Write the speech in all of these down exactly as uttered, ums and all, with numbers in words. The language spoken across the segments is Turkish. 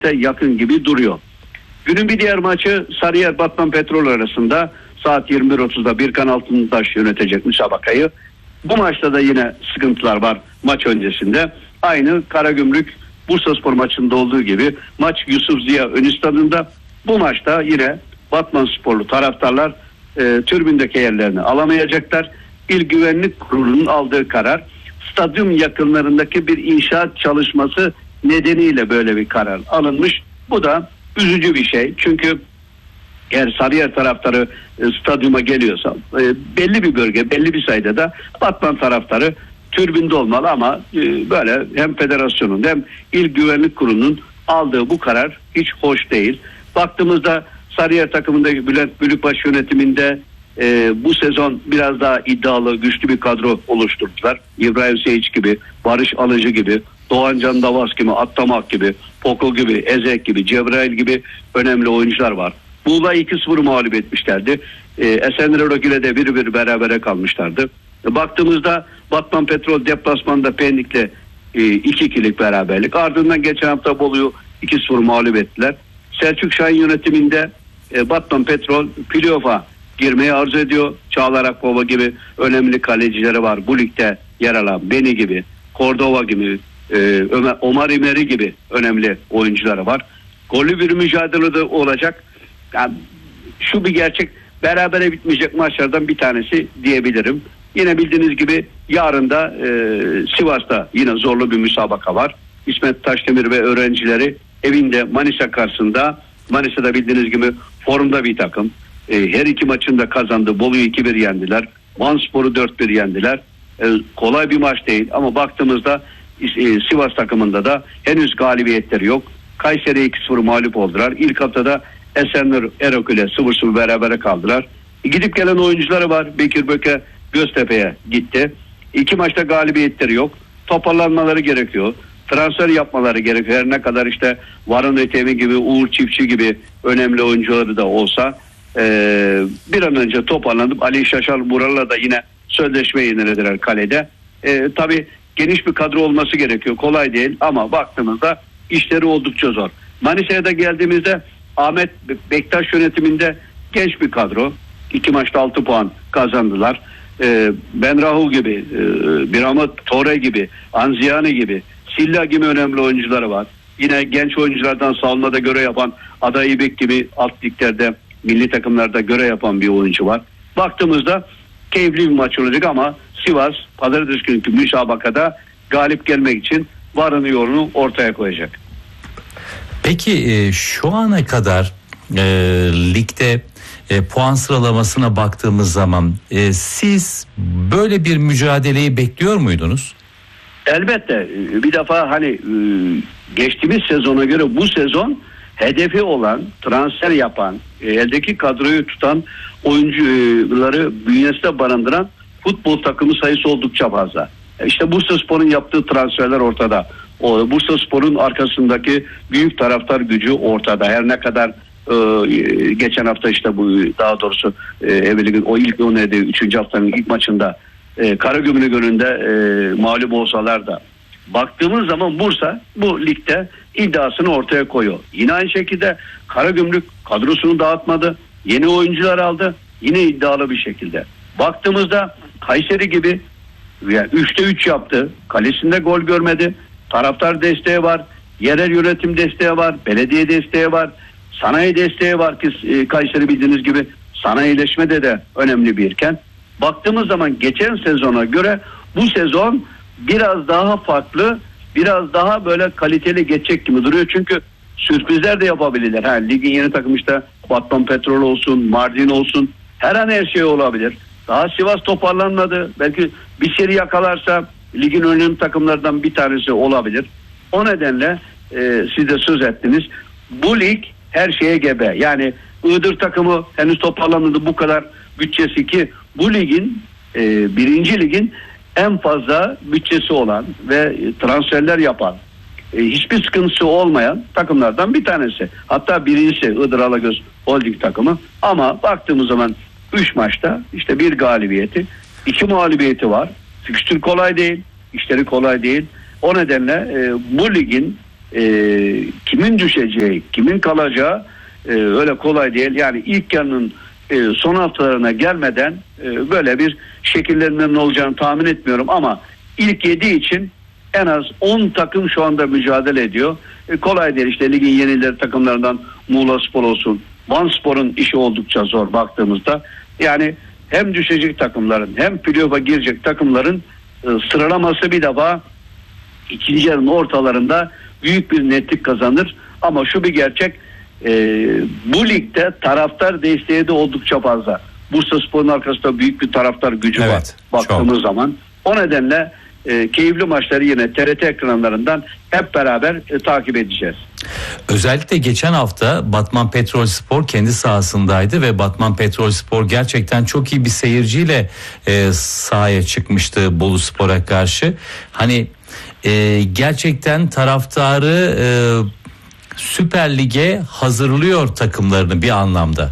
yakın gibi duruyor. Günün bir diğer maçı Sarıyer Batman Petrol arasında saat yirmi bir otuzda Birkan Altıntaş yönetecek müsabakayı. Bu maçta da yine sıkıntılar var maç öncesinde. Aynı Karagümrük Bursaspor maçında olduğu gibi maç Yusuf Ziya Ön Stadı'nda. Bu maçta yine Batman sporlu taraftarlar e, tribündeki yerlerini alamayacaklar. İl Güvenlik Kurulu'nun aldığı karar, stadyum yakınlarındaki bir inşaat çalışması nedeniyle böyle bir karar alınmış. Bu da üzücü bir şey. Çünkü eğer Sarıyer taraftarı e, stadyuma geliyorsa e, belli bir bölge, belli bir sayıda da Batman taraftarı tribünde olmalı ama e, böyle hem federasyonun hem İl Güvenlik Kurulu'nun aldığı bu karar hiç hoş değil. Baktığımızda Sarıyer takımında Bülent Bülükbaş yönetiminde e, bu sezon biraz daha iddialı, güçlü bir kadro oluşturdular. İbrahim Seyiç gibi, Barış Alıcı gibi, Doğan Can Davas gibi, Attamak gibi, Poko gibi, Ezek gibi, Cebrail gibi önemli oyuncular var. Muğla iki sıfır mağlup etmişlerdi. E, Esenler ile de bir bir berabere kalmışlardı. E, baktığımızda Batman Petrol deplasmanda Pendik'le e, iki ikilik beraberlik. Ardından geçen hafta Bolu'yu iki sıfır mağlup ettiler. Selçuk Şahin yönetiminde e, Batman Petrol playoff'a girmeyi arzu ediyor. Çağlar Akbaba gibi önemli kalecileri var. Bu ligde yer alan Beni gibi, Cordova gibi, e, Ömer, Omar İmeri gibi önemli oyuncuları var. Gollü bir mücadele de olacak. Yani şu bir gerçek, berabere bitmeyecek maçlardan bir tanesi diyebilirim. Yine bildiğiniz gibi yarın da e, Sivas'ta yine zorlu bir müsabaka var. İsmet Taşdemir ve öğrencileri evinde Manisa karşısında. Manisa'da bildiğiniz gibi formda bir takım. E, her iki maçında kazandı. Bolu'yu iki bir yendiler. Vanspor'u dört bir yendiler. E, kolay bir maç değil ama baktığımızda e, Sivas takımında da henüz galibiyetleri yok. Kayseri iki sıfır mağlup oldular. İlk haftada Esenler Erok ile sıfır sıfır berabere kaldılar. E, gidip gelen oyuncuları var. Bekir Böke Göztepe'ye gitti. İki maçta galibiyetleri yok. Toparlanmaları gerekiyor. Transfer yapmaları gerekiyor. Her ne kadar işte Varun Ötemi gibi, Uğur Çiftçi gibi önemli oyuncuları da olsa e, bir an önce toparlanıp Ali Şaşal Buralı da yine sözleşme yenilediler kalede. E, tabii geniş bir kadro olması gerekiyor. Kolay değil ama baktığımızda işleri oldukça zor. Manisa'ya da geldiğimizde Ahmet Bektaş yönetiminde genç bir kadro. İki maçta altı puan kazandılar. Ee, Ben Rahu gibi, e, Birahmet Tore gibi, Anziyani gibi, Silla gibi önemli oyuncuları var. Yine genç oyunculardan savunmada görev yapan Ada İbek gibi alt liglerde, milli takımlarda görev yapan bir oyuncu var. Baktığımızda keyifli bir maç olacak ama Sivas pazartesi günkü müsabakada galip gelmek için varını yoğunu ortaya koyacak. Peki e, şu ana kadar e, ligde e, puan sıralamasına baktığımız zaman e, siz böyle bir mücadeleyi bekliyor muydunuz? Elbette. Bir defa hani e, geçtiğimiz sezona göre bu sezon hedefi olan, transfer yapan, e, eldeki kadroyu tutan oyuncuları bünyesinde barındıran futbol takımı sayısı oldukça fazla. İşte Bursaspor'un yaptığı transferler ortada. O Bursaspor'un arkasındaki büyük taraftar gücü ortada. Her ne kadar e, geçen hafta işte bu daha doğrusu e, evveligin o ilk o neydi üçüncü haftanın ilk maçında e, Karagümrük önünde e, mağlup olsalar da baktığımız zaman Bursa bu ligde iddiasını ortaya koyuyor. Yine aynı şekilde Karagümrük kadrosunu dağıtmadı. Yeni oyuncular aldı. Yine iddialı bir şekilde. Baktığımızda Kayseri gibi yani üçte üç yaptı. Kalesinde gol görmedi. Taraftar desteği var. Yerel yönetim desteği var. Belediye desteği var. Sanayi desteği var ki e, Kayseri bildiğiniz gibi sanayileşmede de önemli bir kent. Baktığımız zaman geçen sezona göre bu sezon biraz daha farklı, biraz daha böyle kaliteli geçecek gibi duruyor. Çünkü sürprizler de yapabilirler. Ha, ligin yeni takımı işte Batman Petrol olsun, Mardin olsun. Her an her şey olabilir. Daha Sivas toparlanmadı. Belki bir seri yakalarsa ligin önemli takımlardan bir tanesi olabilir. O nedenle e, siz de söz ettiniz. Bu lig her şeye gebe. Yani Iğdır takımı henüz toparlanmadı, bu kadar bütçesi ki bu ligin e, birinci ligin en fazla bütçesi olan ve transferler yapan, e, hiçbir sıkıntısı olmayan takımlardan bir tanesi. Hatta birincisi Iğdır Alagöz Holding takımı. Ama baktığımız zaman üç maçta işte bir galibiyeti, iki mağlubiyeti var. Fikstür kolay değil, işleri kolay değil. O nedenle e, bu ligin e, kimin düşeceği, kimin kalacağı e, öyle kolay değil. Yani ilk yarının e, son haftalarına gelmeden e, böyle bir şekillenmenin olacağını tahmin etmiyorum ama ilk yedi için en az on takım şu anda mücadele ediyor. E, kolay değil işte ligin yenileri takımlarından Muğla Spor olsun, Van Spor'un işi oldukça zor baktığımızda. Yani hem düşecek takımların hem playoff'a girecek takımların e, sıralaması bir defa ikinci yarının ortalarında büyük bir netlik kazanır. Ama şu bir gerçek, e, bu ligde taraftar desteği de oldukça fazla. Bursaspor'un arkasında büyük bir taraftar gücü evet, var baktığımız çok. zaman. O nedenle e, keyifli maçları yine T R T ekranlarından hep beraber e, takip edeceğiz. Özellikle geçen hafta Batman Petrolspor kendi sahasındaydı ve Batman Petrolspor gerçekten çok iyi bir seyirciyle e, sahaya çıkmıştı Boluspor'a karşı. Hani e, gerçekten taraftarı e, Süper Lig'e hazırlıyor takımlarını bir anlamda.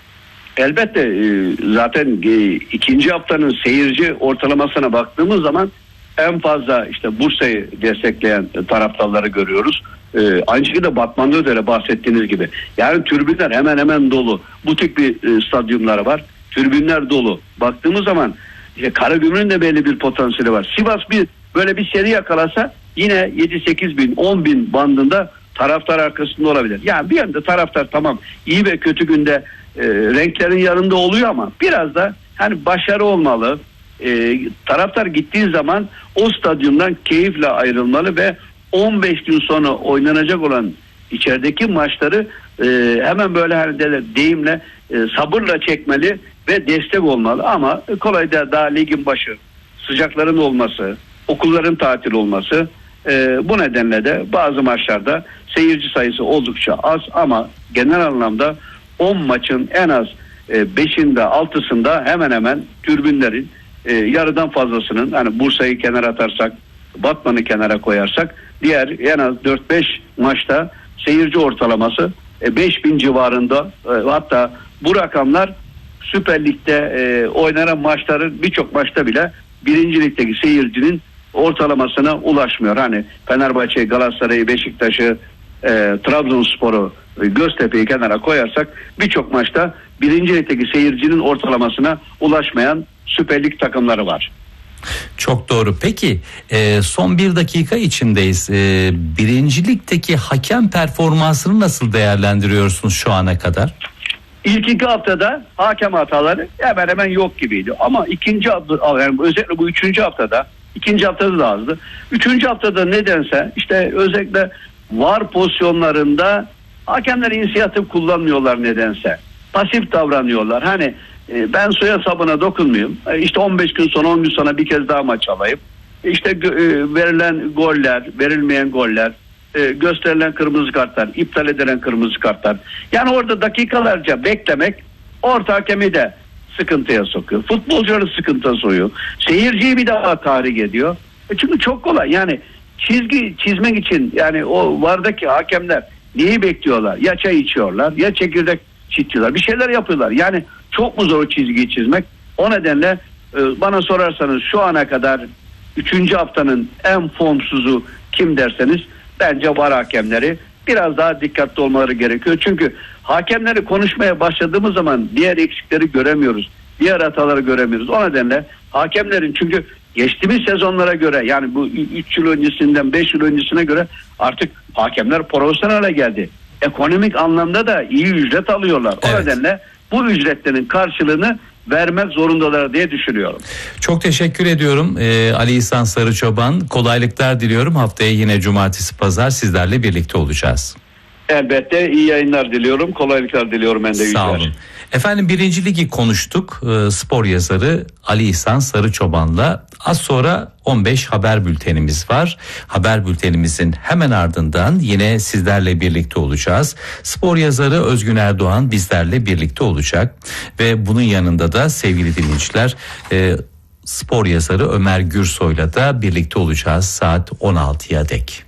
Elbette e, zaten e, ikinci haftanın seyirci ortalamasına baktığımız zaman en fazla işte Bursa'yı destekleyen taraftarları görüyoruz. Ee, aynı şekilde Batman'da da öyle bahsettiğiniz gibi. Yani tribünler hemen hemen dolu. Bu tip bir e, stadyumları var. Tribünler dolu. Baktığımız zaman işte Karagümrük'ün de belli bir potansiyeli var. Sivas bir böyle bir seri yakalasa yine yedi sekiz bin on bin bandında taraftar arkasında olabilir. Yani bir yanda taraftar tamam iyi ve kötü günde e, renklerin yanında oluyor ama biraz da hani başarı olmalı. E, taraftar gittiği zaman o stadyumdan keyifle ayrılmalı ve on beş gün sonra oynanacak olan içerideki maçları e, hemen böyle hani de, deyimle e, sabırla çekmeli ve destek olmalı. Ama kolay da daha ligin başı, sıcakların olması, okulların tatil olması, e, bu nedenle de bazı maçlarda seyirci sayısı oldukça az ama genel anlamda on maçın en az e, beşinde altısında hemen hemen tribünlerin e, yarıdan fazlasının, hani Bursa'yı kenara atarsak, Batman'ı kenara koyarsak diğer en az dört beş maçta seyirci ortalaması e, beş bin civarında, e, hatta bu rakamlar Süper Lig'de e, oynanan maçların birçok maçta bile birinci Lig'deki seyircinin ortalamasına ulaşmıyor. Hani Fenerbahçe'yi, Galatasaray'ı, Beşiktaş'ı, e, Trabzonspor'u, e, Göztepe'yi kenara koyarsak birçok maçta birinci Lig'deki seyircinin ortalamasına ulaşmayan Süper Lig takımları var. Çok doğru. Peki e, son bir dakika içindeyiz. E, birincilikteki hakem performansını nasıl değerlendiriyorsunuz şu ana kadar? İlk iki haftada hakem hataları hemen hemen yok gibiydi. Ama ikinci hafta, yani özellikle bu üçüncü haftada, ikinci haftada da azdı. Üçüncü haftada nedense işte özellikle VAR pozisyonlarında hakemler inisiyatif kullanmıyorlar nedense. Pasif davranıyorlar. Hani ben soya sabına dokunmayayım. İşte on beş gün sonra on gün sonra bir kez daha maç alayım. İşte verilen goller, verilmeyen goller, gösterilen kırmızı kartlar, iptal edilen kırmızı kartlar. Yani orada dakikalarca beklemek orta hakemi de sıkıntıya sokuyor. Futbolcuları sıkıntıya sokuyor. Seyirciyi bir daha tahrik ediyor. Çünkü çok kolay. Yani çizgi çizmek için yani o vardaki hakemler neyi bekliyorlar? Ya çay içiyorlar, ya çekirdek çitiyorlar. Bir şeyler yapıyorlar. Yani çok mu zor o çizgiyi çizmek? O nedenle bana sorarsanız şu ana kadar üçüncü haftanın en formsuzu kim derseniz bence VAR hakemleri. Biraz daha dikkatli olmaları gerekiyor. Çünkü hakemleri konuşmaya başladığımız zaman diğer eksikleri göremiyoruz. Diğer hataları göremiyoruz. O nedenle hakemlerin, çünkü geçtiğimiz sezonlara göre, yani bu üç yıl öncesinden beş yıl öncesine göre artık hakemler profesyonele geldi. Ekonomik anlamda da iyi ücret alıyorlar. O evet. nedenle bu ücretlerin karşılığını vermek zorundalar diye düşünüyorum. Çok teşekkür ediyorum ee, Ali İhsan Sarıçoban. Kolaylıklar diliyorum. Haftaya yine cumartesi pazar sizlerle birlikte olacağız. Elbette iyi yayınlar diliyorum. Kolaylıklar diliyorum ben de. Sağ olun. Efendim birinci ligi konuştuk. Ee, spor yazarı Ali İhsan Sarıçoban'la. Az sonra on beş haber bültenimiz var. Haber bültenimizin hemen ardından yine sizlerle birlikte olacağız. Spor yazarı Özgün Erdoğan bizlerle birlikte olacak. Ve bunun yanında da sevgili dinleyiciler, e, spor yazarı Ömer Gürsoy'la da birlikte olacağız saat on altıya dek.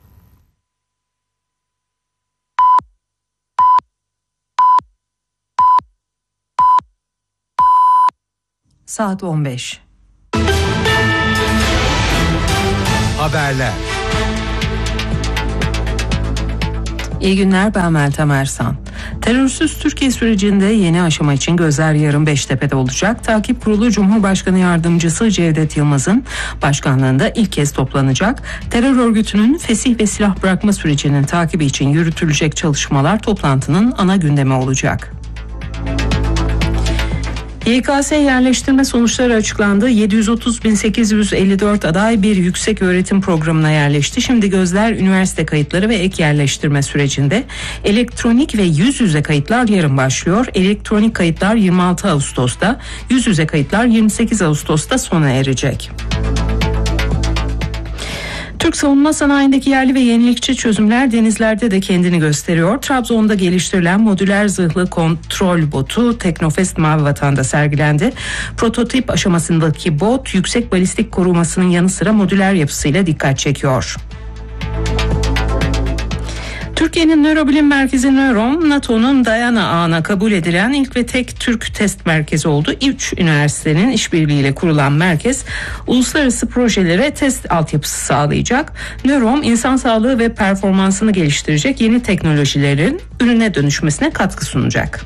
Saat on beş. Haberler. İyi günler, ben Meltem Ersan. Terörsüz Türkiye sürecinde yeni aşama için gözler yarın Beştepe'de olacak. Takip Kurulu Cumhurbaşkanı Yardımcısı Cevdet Yılmaz'ın başkanlığında ilk kez toplanacak. Terör örgütünün fesih ve silah bırakma sürecinin takibi için yürütülecek çalışmalar toplantının ana gündemi olacak. Y K S yerleştirme sonuçları açıklandı. yedi yüz otuz bin sekiz yüz elli dört aday bir yüksek öğretim programına yerleşti. Şimdi gözler üniversite kayıtları ve ek yerleştirme sürecinde. Elektronik ve yüz yüze kayıtlar yarın başlıyor. Elektronik kayıtlar yirmi altı Ağustos'ta, yüz yüze kayıtlar yirmi sekiz Ağustos'ta sona erecek. Türk savunma sanayindeki yerli ve yenilikçi çözümler denizlerde de kendini gösteriyor. Trabzon'da geliştirilen modüler zırhlı kontrol botu Teknofest Mavi Vatan'da sergilendi. Prototip aşamasındaki bot yüksek balistik korumasının yanı sıra modüler yapısıyla dikkat çekiyor. Türkiye'nin Nörobilim Merkezi Nörom, NATO'nun Diana ağına kabul edilen ilk ve tek Türk test merkezi oldu. Üç üniversitenin işbirliğiyle kurulan merkez, uluslararası projelere test altyapısı sağlayacak. Nörom, insan sağlığı ve performansını geliştirecek yeni teknolojilerin ürüne dönüşmesine katkı sunacak.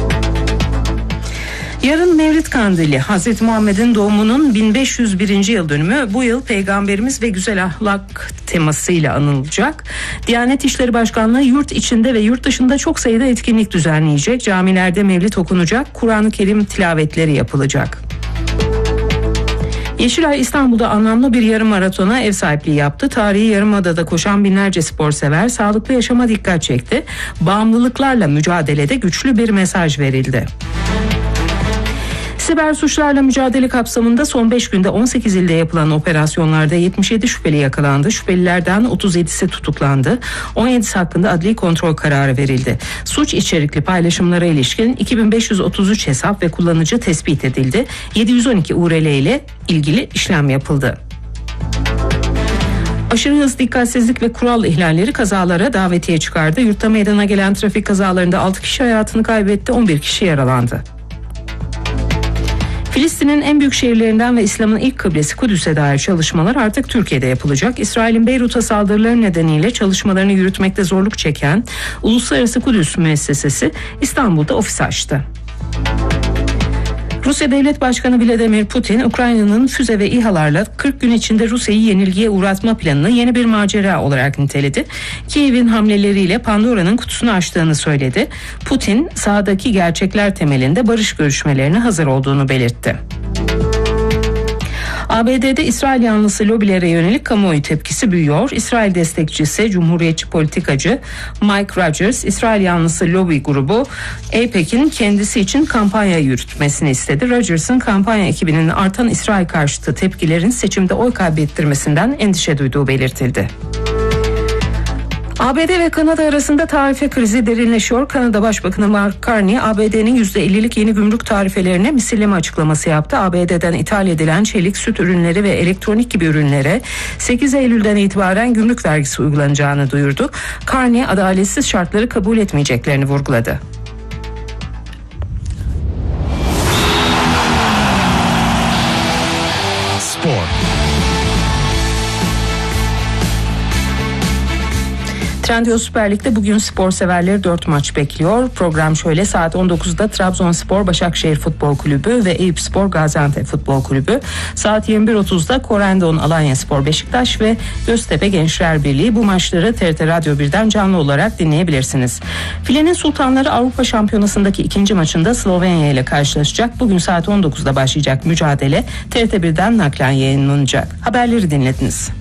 Yarın Mevlid Kandili, Hazreti Muhammed'in doğumunun bin beş yüz birinci yıl dönümü. Bu yıl Peygamberimiz ve güzel ahlak temasıyla anılacak. Diyanet İşleri Başkanlığı yurt içinde ve yurt dışında çok sayıda etkinlik düzenleyecek. Camilerde mevlid okunacak, Kur'an-ı Kerim tilavetleri yapılacak. Yeşilay İstanbul'da anlamlı bir yarım maratona ev sahipliği yaptı. Tarihi Yarımada'da koşan binlerce sporsever sağlıklı yaşama dikkat çekti. Bağımlılıklarla mücadelede güçlü bir mesaj verildi. Siber suçlarla mücadele kapsamında son beş günde on sekiz ilde yapılan operasyonlarda yetmiş yedi şüpheli yakalandı. Şüphelilerden otuz yedisi tutuklandı. on yedisi hakkında adli kontrol kararı verildi. Suç içerikli paylaşımlara ilişkin iki bin beş yüz otuz üç hesap ve kullanıcı tespit edildi. yedi yüz on iki U R L ile ilgili işlem yapıldı. Aşırı hız, dikkatsizlik ve kural ihlalleri kazalara davetiye çıkardı. Yurtta meydana gelen trafik kazalarında altı kişi hayatını kaybetti, on bir kişi yaralandı. Filistin'in en büyük şehirlerinden ve İslam'ın ilk kıblesi Kudüs'e dair çalışmalar artık Türkiye'de yapılacak. İsrail'in Beyrut'a saldırıları nedeniyle çalışmalarını yürütmekte zorluk çeken Uluslararası Kudüs Müessesesi İstanbul'da ofis açtı. Rusya Devlet Başkanı Vladimir Putin, Ukrayna'nın füze ve İHA'larla kırk gün içinde Rusya'yı yenilgiye uğratma planını yeni bir macera olarak niteledi. Kiev'in hamleleriyle Pandora'nın kutusunu açtığını söyledi. Putin, sahadaki gerçekler temelinde barış görüşmelerine hazır olduğunu belirtti. A B D'de İsrail yanlısı lobilere yönelik kamuoyu tepkisi büyüyor. İsrail destekçisi Cumhuriyetçi politikacı Mike Rogers, İsrail yanlısı lobi grubu AIPAC'in kendisi için kampanya yürütmesini istedi. Rogers'ın kampanya ekibinin artan İsrail karşıtı tepkilerin seçimde oy kaybettirmesinden endişe duyduğu belirtildi. A B D ve Kanada arasında tarife krizi derinleşiyor. Kanada Başbakanı Mark Carney, A B D'nin yüzde ellilik yeni gümrük tarifelerine misilleme açıklaması yaptı. A B D'den ithal edilen çelik, süt ürünleri ve elektronik gibi ürünlere sekiz Eylül'den itibaren gümrük vergisi uygulanacağını duyurdu. Carney, adaletsiz şartları kabul etmeyeceklerini vurguladı. Spor. Trendyol Süper Lig'de bugün spor severleri dört maç bekliyor. Program şöyle: saat on dokuzda Trabzonspor Başakşehir Futbol Kulübü ve Eyüpspor Gaziantep Futbol Kulübü. Saat yirmi bir otuzda Korendon Alanyaspor Beşiktaş ve Göztepe Gençler Birliği. Bu maçları T R T Radyo birden canlı olarak dinleyebilirsiniz. Filenin Sultanları Avrupa Şampiyonası'ndaki ikinci maçında Slovenya ile karşılaşacak. Bugün saat on dokuzda başlayacak mücadele T R T birden naklen yayınlanacak. Haberleri dinlediniz.